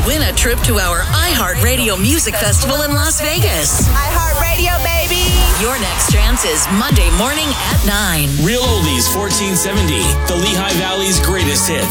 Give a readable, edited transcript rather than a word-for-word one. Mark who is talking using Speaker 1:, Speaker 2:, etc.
Speaker 1: win a trip to our iHeartRadio Music Festival in Las Vegas.
Speaker 2: iHeartRadio, baby!
Speaker 1: Your next chance is Monday morning at 9.
Speaker 3: Real Oldies 1470, the Lehigh Valley's greatest hits.